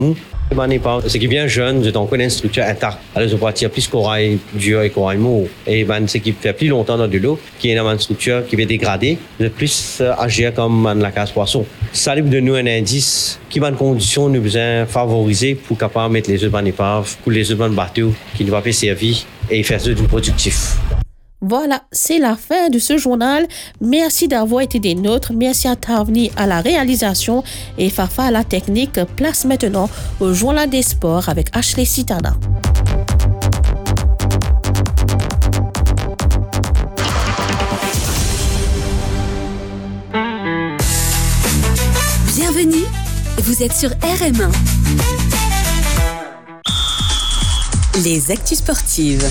Ce qui est bien jeune, c'est qu'on a une structure intacte. Alors, je vais plus corail dur et corail mou. Et ce qui fait plus longtemps dans de l'eau, qui est dans une structure qui va dégrader, de plus agir comme dans la case poisson. Ça livre de nous un indice qui va en condition nous besoin favoriser pour capable mettre les œufs dans l'épave, pour les œufs dans le bateau, qui ne va pas servir et faire ça du productif. Voilà, c'est la fin de ce journal. Merci d'avoir été des nôtres. Merci à Tavni à la réalisation et Fafa à la technique. Place maintenant au journal des sports avec Ashley Sitana. Bienvenue, vous êtes sur RM1. Les actus sportives.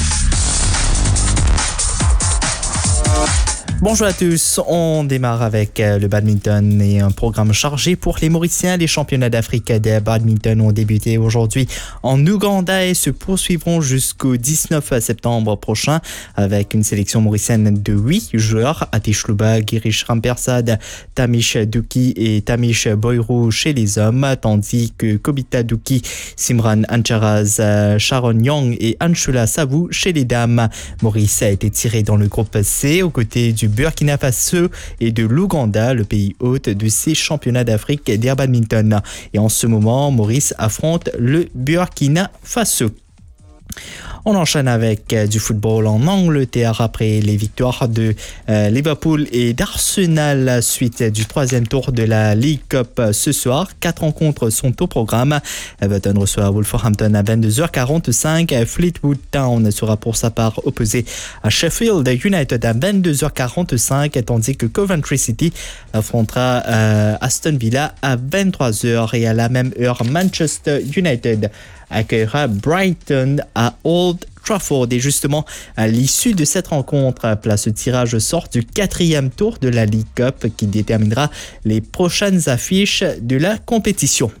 Bonjour à tous, on démarre avec le badminton et un programme chargé pour les Mauriciens. Les championnats d'Afrique de badminton ont débuté aujourd'hui en Ouganda et se poursuivront jusqu'au 19 septembre prochain avec une sélection mauricienne de 8 joueurs. Atish Luba, Girish Rampersad, Tamish Douki et Tamish Boyrou chez les hommes, tandis que Kobita Douki, Simran Ancharaz, Sharon Young et Anshula Savou chez les dames. Maurice a été tiré dans le groupe C aux côtés du Burkina Faso et de l'Ouganda, le pays hôte de ces championnats d'Afrique d'air badminton. Et en ce moment, Maurice affronte le Burkina Faso. On enchaîne avec du football en Angleterre après les victoires de Liverpool et d'Arsenal suite du troisième tour de la League Cup ce soir. 4 rencontres sont au programme. Everton reçoit Wolverhampton à 22h45. Fleetwood Town sera pour sa part opposé à Sheffield United à 22h45, tandis que Coventry City affrontera Aston Villa à 23h. Et à la même heure, Manchester United accueillera Brighton à Old Trafford. Et justement, à l'issue de cette rencontre, place au tirage au sort du 4e tour de la League Cup qui déterminera les prochaines affiches de la compétition.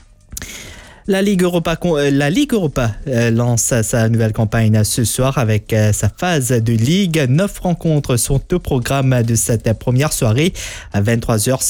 La Ligue Europa lance sa nouvelle campagne ce soir avec sa phase de Ligue. 9 rencontres sont au programme de cette première soirée. À 23h,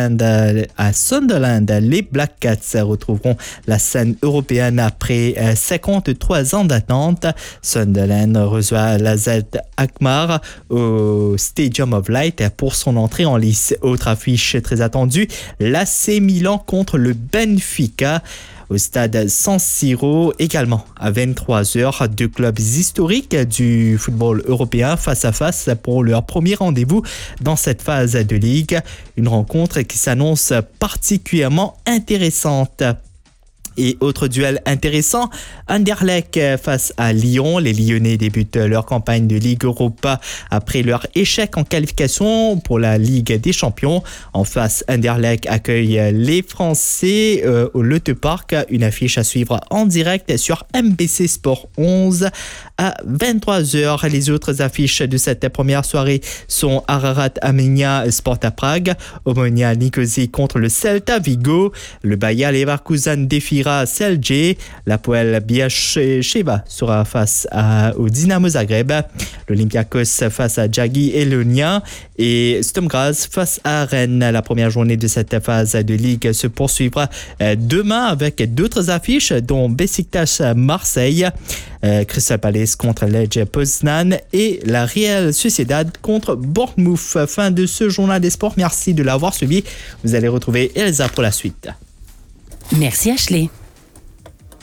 à Sunderland, les Black Cats retrouveront la scène européenne après 53 ans d'attente. Sunderland reçoit l'AZ Alkmaar au Stadium of Light pour son entrée en lice. Autre affiche très attendue, l'AC Milan contre le Benfica au stade San Siro, également à 23h. 2 clubs historiques du football européen face à face pour leur premier rendez-vous dans cette phase de ligue. Une rencontre qui s'annonce particulièrement intéressante. Et autre duel intéressant, Anderlecht face à Lyon. Les Lyonnais débutent leur campagne de Ligue Europa après leur échec en qualification pour la Ligue des Champions. En face, Anderlecht accueille les Français au Lotte Park. Une affiche à suivre en direct sur MBC Sport 11 à 23h. Les autres affiches de cette première soirée sont Ararat Armenia Sport à Prague, Omonia Nicosie contre le Celta Vigo, le Bayer Leverkusen défiera Celje, l'Apoel Beersheva sera face au Dynamo Zagreb, l'Olympiakos face à Jagi Elonia et Sturm Graz face à Rennes. La première journée de cette phase de Ligue se poursuivra demain avec d'autres affiches dont Besiktas Marseille, Crystal Palace contre Lech Poznan et la Real Sociedad contre Bournemouth. Fin de ce journal des sports. Merci de l'avoir suivi. Vous allez retrouver Elsa pour la suite. Merci Ashley.